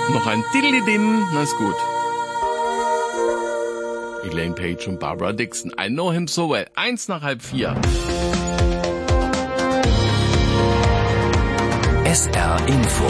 Noch ein Diddly-Din, na ist gut. Elaine Page und Barbara Dixon. I know him so well. 3:01. SR Info.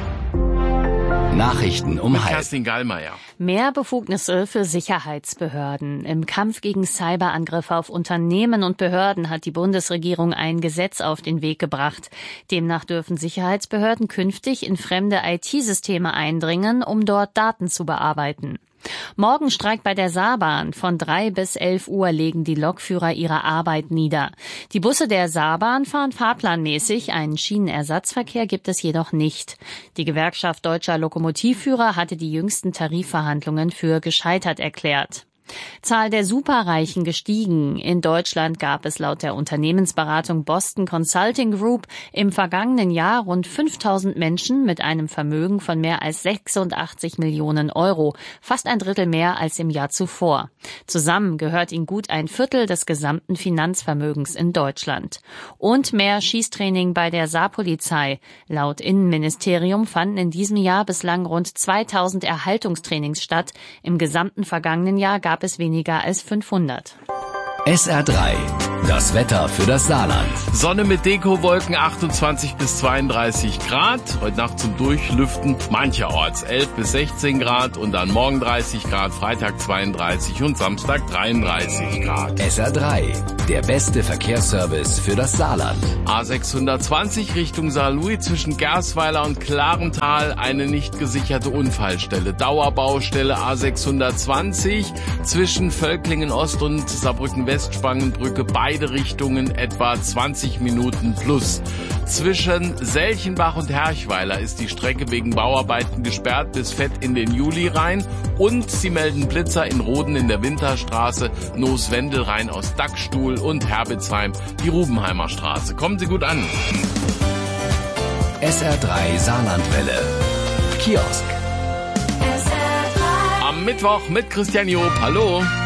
Nachrichten um halb. Kerstin Gallmeier. Mehr Befugnisse für Sicherheitsbehörden. Im Kampf gegen Cyberangriffe auf Unternehmen und Behörden hat die Bundesregierung ein Gesetz auf den Weg gebracht. Demnach dürfen Sicherheitsbehörden künftig in fremde IT-Systeme eindringen, um dort Daten zu bearbeiten. Morgen Streik bei der Saarbahn. Von 3 bis 11 Uhr legen die Lokführer ihre Arbeit nieder. Die Busse der Saarbahn fahren fahrplanmäßig, einen Schienenersatzverkehr gibt es jedoch nicht. Die Gewerkschaft Deutscher Lokomotivführer hatte die jüngsten Tarifverhandlungen für gescheitert erklärt. Zahl der Superreichen gestiegen. In Deutschland gab es laut der Unternehmensberatung Boston Consulting Group im vergangenen Jahr rund 5.000 Menschen mit einem Vermögen von mehr als 86 Millionen Euro, fast ein Drittel mehr als im Jahr zuvor. Zusammen gehört ihnen gut ein Viertel des gesamten Finanzvermögens in Deutschland. Und mehr Schießtraining bei der Saarpolizei. Laut Innenministerium fanden in diesem Jahr bislang rund 2.000 Erhaltungstrainings statt. Im gesamten vergangenen Jahr gab es weniger als 500. SR3. Das Wetter für das Saarland. Sonne mit Dekowolken, 28 bis 32 Grad. Heute Nacht zum Durchlüften mancherorts 11 bis 16 Grad und dann morgen 30 Grad, Freitag 32 und Samstag 33 Grad. SR3. Der beste Verkehrsservice für das Saarland. A620 Richtung Saarlouis zwischen Gersweiler und Klarental eine nicht gesicherte Unfallstelle. Dauerbaustelle A620 zwischen Völklingen Ost und Saarbrücken West Spangenbrücke, beide Richtungen etwa 20 Minuten plus. Zwischen Selchenbach und Herchweiler ist die Strecke wegen Bauarbeiten gesperrt bis fett in den Juli rein und sie melden Blitzer in Roden in der Winterstraße, Noos-Wendelrhein aus Dackstuhl und Herbitzheim die Rubenheimer Straße. Kommen Sie gut an. SR3 Saarlandwelle. Kiosk. Am Mittwoch mit Christian Job. Hallo.